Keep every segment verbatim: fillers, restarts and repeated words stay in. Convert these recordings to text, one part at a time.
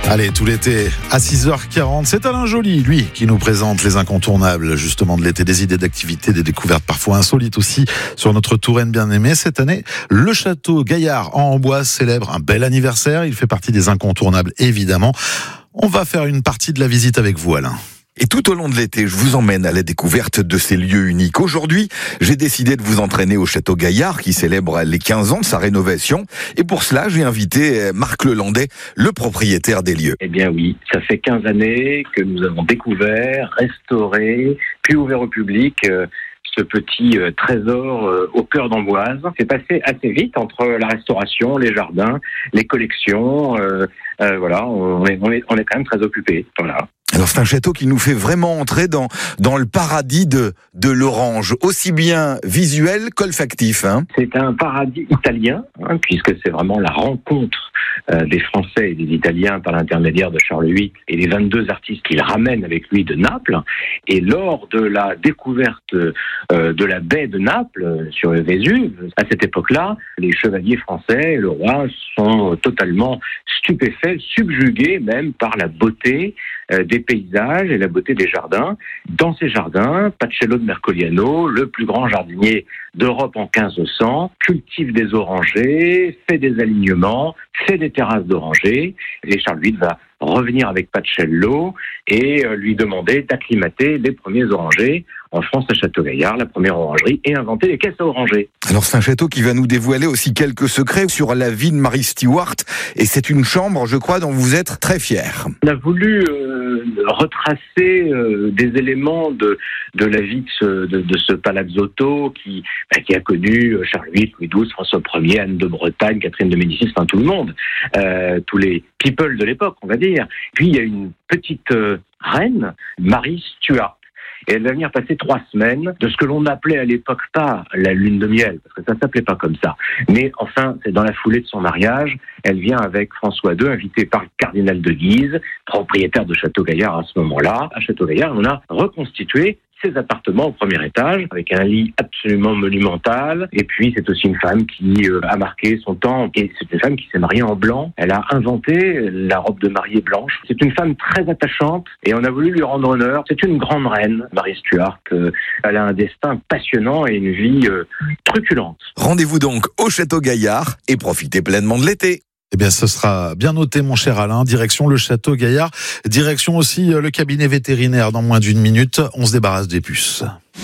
Allez, tout l'été à six heures quarante, c'est Alain Joly, lui, qui nous présente les incontournables justement de l'été, des idées d'activités, des découvertes parfois insolites aussi sur notre Touraine bien-aimée. Cette année, le château Gaillard en Amboise célèbre un bel anniversaire. Il fait partie des incontournables, évidemment. On va faire une partie de la visite avec vous, Alain. Et tout au long de l'été, je vous emmène à la découverte de ces lieux uniques. Aujourd'hui, j'ai décidé de vous entraîner au Château Gaillard qui célèbre les quinze ans de sa rénovation. Et pour cela, j'ai invité Marc Lelandais, le propriétaire des lieux. Eh bien oui, ça fait quinze années que nous avons découvert, restauré, puis ouvert au public euh, ce petit euh, trésor euh, au cœur d'Amboise. C'est passé assez vite entre la restauration, les jardins, les collections. Euh, euh, voilà, on est, on est, on est quand même très occupés. Voilà. Alors c'est un château qui nous fait vraiment entrer dans dans le paradis de de l'orange, aussi bien visuel qu'olfactif. Hein. C'est un paradis italien, hein, puisque c'est vraiment la rencontre euh, des Français et des Italiens par l'intermédiaire de Charles huit et les vingt-deux artistes qu'il ramène avec lui de Naples. Et lors de la découverte euh, de la baie de Naples sur le Vésuve, à cette époque-là, les chevaliers français et le roi sont totalement stupéfaits, subjugués même par la beauté euh, des paysages et la beauté des jardins. Dans ces jardins, Pacello de Mercoliano, le plus grand jardinier d'Europe en quinze cents, cultive des orangers, fait des alignements, fait des terrasses d'orangers. Et Charles huit va revenir avec Pacello et lui demander d'acclimater les premiers orangers en France à Château-Gaillard, la première orangerie, et inventer les caisses à orangers. Alors c'est un château qui va nous dévoiler aussi quelques secrets sur la vie de Marie Stuart, et c'est une chambre, je crois, dont vous êtes très fier. On a voulu euh, retracer euh, des éléments de de la vie de ce, de, de ce palazzotto qui bah, qui a connu Charles huit, Louis douze, François Ier, Anne de Bretagne, Catherine de Médicis, enfin tout le monde, euh, tous les people de l'époque, on va dire. Puis il y a une petite euh, reine, Marie Stuart. Et elle va venir passer trois semaines de ce que l'on appelait à l'époque pas la lune de miel, parce que ça s'appelait pas comme ça. Mais enfin, c'est dans la foulée de son mariage, elle vient avec François deux, invité par le cardinal de Guise, propriétaire de Château-Gaillard à ce moment-là. À Château-Gaillard, on a reconstitué ses appartements au premier étage, avec un lit absolument monumental. Et puis, c'est aussi une femme qui euh, a marqué son temps. Et c'est une femme qui s'est mariée en blanc. Elle a inventé la robe de mariée blanche. C'est une femme très attachante et on a voulu lui rendre honneur. C'est une grande reine, Marie Stuart. Euh, elle a un destin passionnant et une vie euh, truculente. Rendez-vous donc au Château Gaillard et profitez pleinement de l'été. Eh bien, ce sera bien noté, mon cher Alain. Direction le Château Gaillard. Direction aussi le cabinet vétérinaire dans moins d'une minute. On se débarrasse des puces.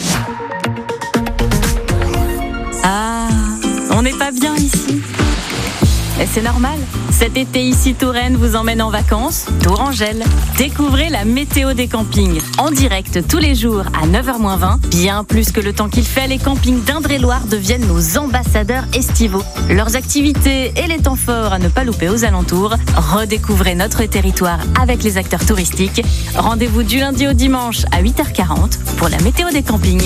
Ah, on n'est pas bien ici. Et c'est normal. Cet été, ici Touraine vous emmène en vacances. Tourangelle. Découvrez la météo des campings. En direct tous les jours à neuf heures moins vingt. Bien plus que le temps qu'il fait, les campings d'Indre-et-Loire deviennent nos ambassadeurs estivaux. Leurs activités et les temps forts à ne pas louper aux alentours. Redécouvrez notre territoire avec les acteurs touristiques. Rendez-vous du lundi au dimanche à huit heures quarante pour la météo des campings.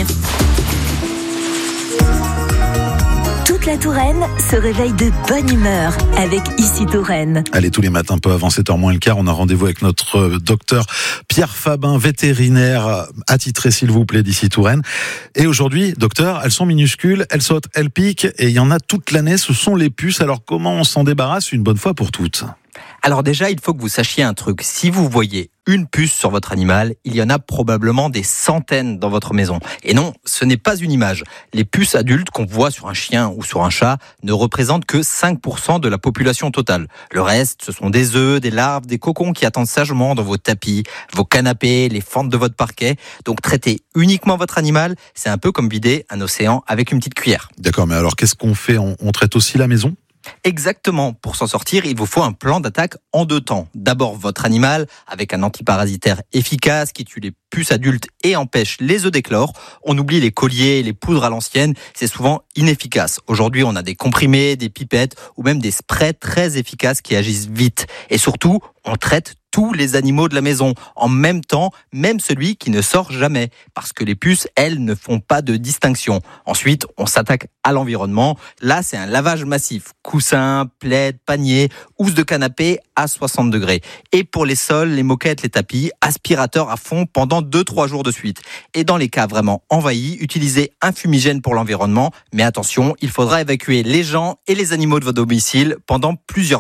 Toute la Touraine se réveille de bonne humeur avec Ici Touraine. Allez, tous les matins, peu avant sept heures moins le quart, on a rendez-vous avec notre docteur Pierre Fabin, vétérinaire attitré, s'il vous plaît, d'Ici Touraine. Et aujourd'hui, docteur, elles sont minuscules, elles sautent, elles piquent, et il y en a toute l'année, ce sont les puces. Alors comment on s'en débarrasse une bonne fois pour toutes ? Alors déjà, il faut que vous sachiez un truc. Si vous voyez une puce sur votre animal, il y en a probablement des centaines dans votre maison. Et non, ce n'est pas une image. Les puces adultes qu'on voit sur un chien ou sur un chat ne représentent que cinq pour cent de la population totale. Le reste, ce sont des œufs, des larves, des cocons qui attendent sagement dans vos tapis, vos canapés, les fentes de votre parquet. Donc traiter uniquement votre animal, c'est un peu comme vider un océan avec une petite cuillère. D'accord, mais alors qu'est-ce qu'on fait ? on, on traite aussi la maison ? Exactement. Pour s'en sortir, il vous faut un plan d'attaque en deux temps. D'abord, votre animal, avec un antiparasitaire efficace qui tue les puces adultes et empêche les œufs d'éclore. On oublie les colliers, les poudres à l'ancienne, c'est souvent inefficace. Aujourd'hui, on a des comprimés, des pipettes ou même des sprays très efficaces qui agissent vite. Et surtout, on traite tous les animaux de la maison, en même temps, même celui qui ne sort jamais, parce que les puces, elles, ne font pas de distinction. Ensuite, on s'attaque à l'environnement. Là, c'est un lavage massif. Coussins, plaids, paniers, housse de canapé à soixante degrés. Et pour les sols, les moquettes, les tapis, aspirateur à fond pendant deux trois jours de suite. Et dans les cas vraiment envahis, utilisez un fumigène pour l'environnement. Mais attention, il faudra évacuer les gens et les animaux de votre domicile pendant plusieurs heures.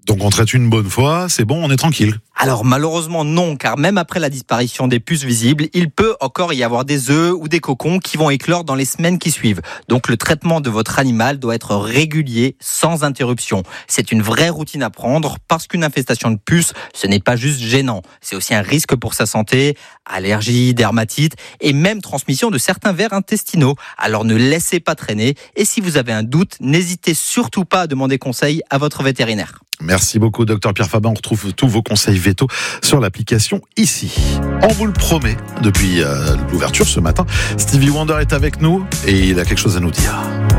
Donc on traite une bonne fois, c'est bon, on est tranquille. Alors malheureusement non, car même après la disparition des puces visibles, il peut encore y avoir des œufs ou des cocons qui vont éclore dans les semaines qui suivent. Donc le traitement de votre animal doit être régulier, sans interruption. C'est une vraie routine à prendre, parce qu'une infestation de puces, ce n'est pas juste gênant. C'est aussi un risque pour sa santé, allergies, dermatites et même transmission de certains vers intestinaux. Alors ne laissez pas traîner, et si vous avez un doute, n'hésitez surtout pas à demander conseil à votre vétérinaire. Merci beaucoup, docteur Pierre Fabat. On retrouve tous vos conseils véto sur l'application ici. On vous le promet, depuis euh, l'ouverture ce matin, Stevie Wonder est avec nous et il a quelque chose à nous dire.